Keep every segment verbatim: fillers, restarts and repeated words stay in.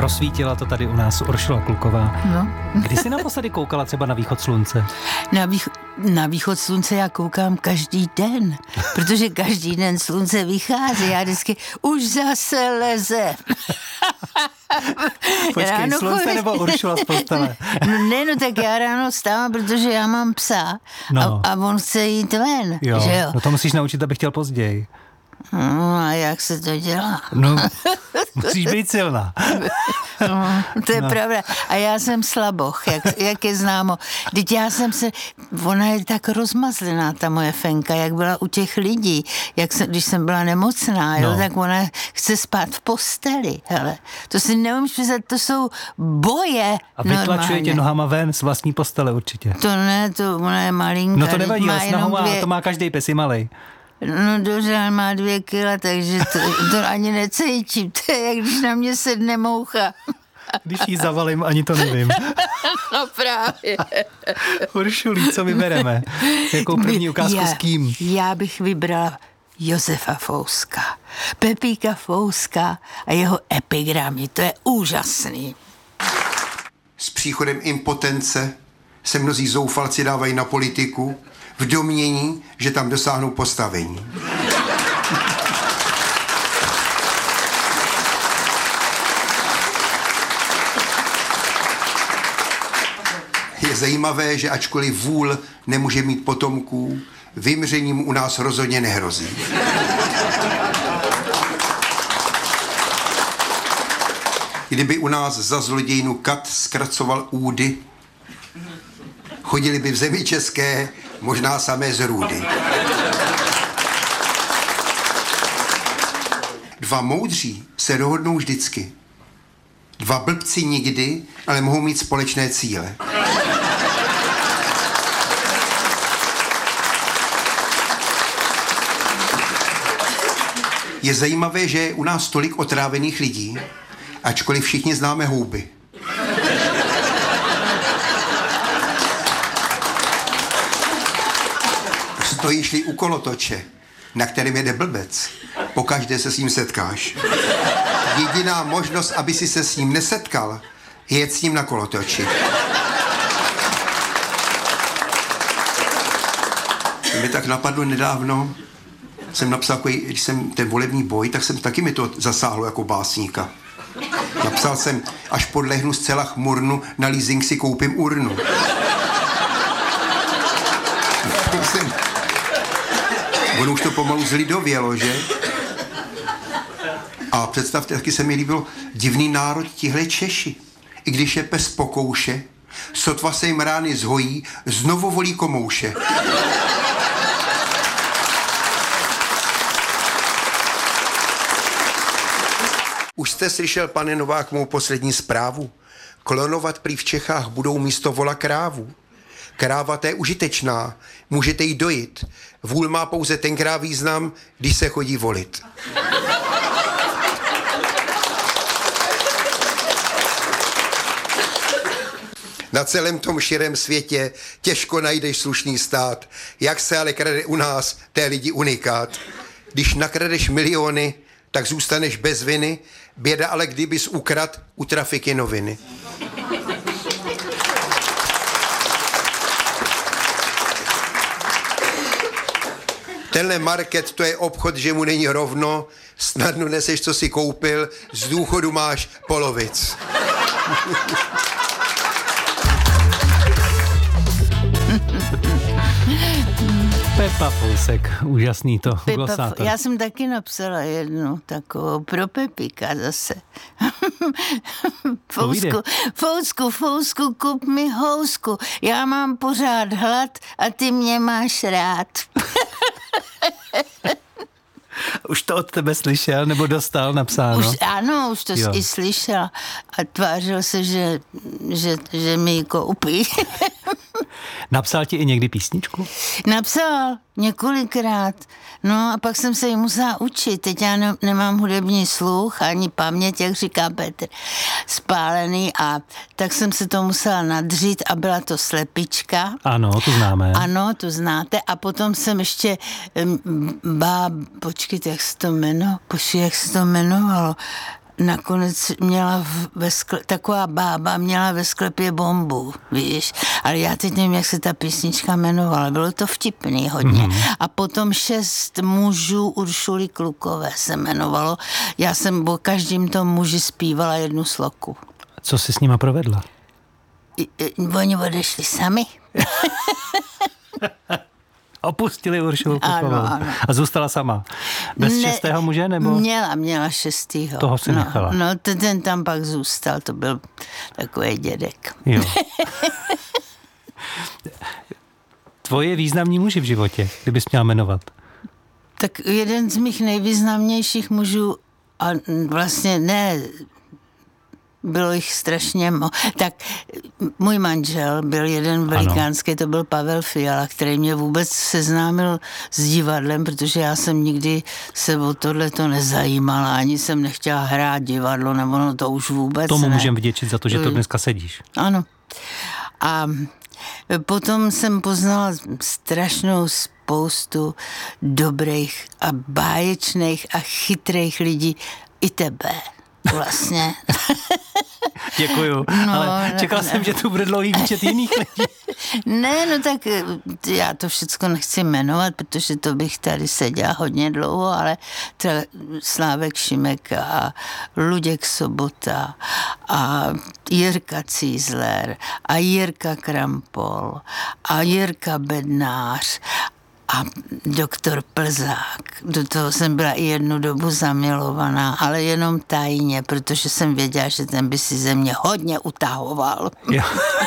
Rozsvítila to tady u nás Uršula Kluková. No. Kdy jsi naposledy koukala třeba na východ slunce? Na, vých- na východ slunce já koukám každý den, protože každý den slunce vychází. Já vždycky už zase leze. Počkej, ráno slunce chodí. nebo Uršula z postele? No ne, no tak já ráno vstávám, protože já mám psa No. a, a on chce jít ven, Jo, že jo? no to musíš naučit, abych chtěl později. No a jak se to dělá? No, musíš být silná. No, to je no. pravda. A já jsem slaboch, jak, jak je známo. Teď já jsem se, ona je tak rozmazlená, ta moje Fenka, jak byla u těch lidí, jak jsem, když jsem byla nemocná, jo, No. tak ona chce spát v posteli, hele. To si neumíš představit, to jsou boje. A vytlačuje normálně. tě nohama ven z vlastní postele určitě. To ne, to ona je malinká. No to nevadí, má ale jenom snahu má, dvě- to má každý pes, je malej. No dobře, ale má dvě kila, takže to, to ani necítím. To je, jak když na mě sedne moucha. Když jí zavalím, ani to nevím. No právě. Uršulí, co vybereme? Jakou první ukázku já, s kým? Já bych vybrala Josefa Fouska. Pepíka Fouska a jeho epigramy. To je úžasný. S příchodem impotence se mnozí zoufalci dávají na politiku v domnění, že tam dosáhnou postavení. Je zajímavé, že ačkoliv vůl nemůže mít potomků, vymřením u nás rozhodně nehrozí. Kdyby u nás za zlodějnu kat zkracoval údy, chodili by v zemi české možná samé zrůdy. Dva moudří se dohodnou vždycky. Dva blbci nikdy, ale mohou mít společné cíle. Je zajímavé, že je u nás tolik otrávených lidí, ačkoliv všichni známe houby. Stojíš-li u kolotoče, na kterém jede blbec, pokaždé se s ním setkáš. Jediná možnost, aby si se s ním nesetkal, je jet s ním na kolotoči. Mě tak napadlo nedávno, jsem napsal, když jsem ten volební boj, tak jsem taky mi to zasáhlo jako básníka. Napsal jsem, až podlehnu zcela chmurnu, na leasing si koupím urnu. jsem... Ono už to pomalu zlidovělo, že? A představte, taky se mi líbilo, divný národ tihle Češi. I když je pes po kouše, sotva se jim rány zhojí, znovu volí komouše. Už jste slyšel, pane Novák, mou poslední zprávu? Klonovat prý v Čechách budou místo vola krávu. Kráva to je užitečná, můžete jí dojit. Vůl má pouze tenkrát význam, když se chodí volit. Na celém tom širém světě těžko najdeš slušný stát. Jak se ale krade u nás, té lidi unikát. Když nakradeš miliony, tak zůstaneš bez viny. Běda ale kdybys ukrad u trafiky noviny. Tenhle market, to je obchod, že mu není rovno. Snadno neseš, co si koupil, z důchodu máš polovic. Pepa Fousek, úžasný to, Pepa, glosátor. já jsem taky napsala jednu takovou pro Pepíka zase. Fousku, Fousku, Fousku, kup mi housku. Já mám pořád hlad a ty mě máš rád. Už to od tebe slyšel, nebo dostal napsáno? Už, ano, už to Jo. i slyšela. A tvářil se, že, že, že mi ji koupí. Napsal ti i někdy písničku? Napsal několikrát. No a pak jsem se ji musela učit. Teď já ne, nemám hudební sluch ani paměť, jak říká Petr, spálený. A tak jsem se to musela nadřít a byla to Slepička. Ano, to známe. Ano, to znáte. A potom jsem ještě um, bá, počkejte, jak se to jmenovalo, počkej, jak se to jmenovalo. nakonec měla v, ve skle, taková bába měla ve sklepě bombu, víš. Ale já teď nevím, jak se ta písnička jmenovala. Bylo to vtipný hodně. Mm-hmm. A potom Šest mužů Uršuly Klukové se jmenovalo. Já jsem o každým tom muži zpívala jednu sloku. Co jsi s nima provedla? I, i, oni odešli sami. Opustili Uršulu Klukovou. Ano, ano. A zůstala sama. Bez ne, šestého muže, nebo? Měla, měla šestýho. Toho si no, nechala. No, ten, ten tam pak zůstal, to byl takový dědek. Jo. Tvoje významní muži v životě, kdybys měla jmenovat? Tak jeden z mých nejvýznamnějších mužů, a vlastně ne, bylo jich strašně mo. Tak můj manžel byl jeden velikánský, ano. To byl Pavel Fiala, který mě vůbec seznámil s divadlem, protože já jsem nikdy se o tohle to nezajímala, ani jsem nechtěla hrát divadlo, nebo no to už vůbec Tomu ne. můžem vděčit za to, že to dneska sedíš. Ano. A potom jsem poznala strašnou spoustu dobrých a báječných a chytrých lidí, i tebe. Vlastně. Děkuju, no, ale čekal ne, jsem, ne. že tu bude dlouhý výčet jiných lidí. Ne, no tak já to všecko nechci jmenovat, protože to bych tady seděla hodně dlouho, ale třeba Slávek Šimek a Luděk Sobota a Jirka Cízler a Jirka Krampol a Jirka Bednář a doktor Plzák. Do toho jsem byla i jednu dobu zamilovaná, ale jenom tajně, protože jsem věděla, že ten by si ze mě hodně utahoval. Jo.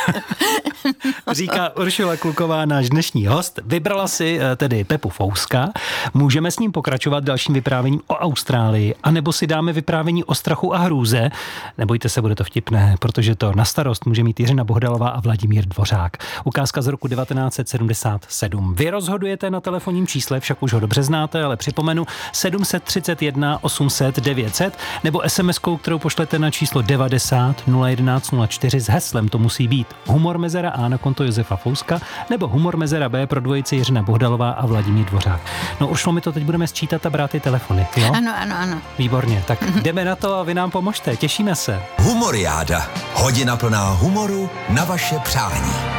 Říká Uršula Kluková, náš dnešní host. Vybrala si tedy Pepu Fouska. Můžeme s ním pokračovat dalším vyprávěním o Austrálii, anebo si dáme vyprávění o strachu a hrůze. Nebojte se, bude to vtipné, protože to na starost může mít Jiřina Bohdalová a Vladimír Dvořák. Ukázka z roku devatenáct set sedmdesát sedm. Vy rozhodujete na telefonním čísle, však už ho dobře znáte, ale připomenu sedm set třicet jedna osm set devět set nebo es em eskou, kterou pošlete na číslo devadesát nula jedenáct nula čtyři s heslem to musí být Humor mezera A na konto Josefa Fouska nebo Humor mezera B pro dvojici Jiřina Bohdalová a Vladimír Dvořák. No Uršlo, my to teď budeme sčítat a brát ty telefony, jo? Ano, ano, ano. Výborně, tak jdeme na to a vy nám pomožte, těšíme se. Humoriáda. Hodina plná humoru na vaše přání.